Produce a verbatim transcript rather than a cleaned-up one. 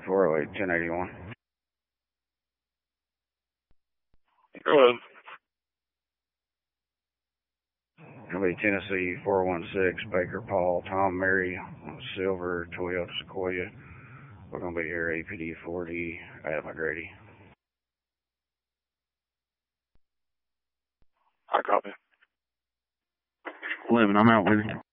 four oh eight, ten eighty-one. Hello. It'll be Tennessee four one six, Baker Paul, Tom Mary, Silver, Toyota Sequoia. We're going to be here A P D forty, Adam McGrady. I copy. eleven, I'm out with you.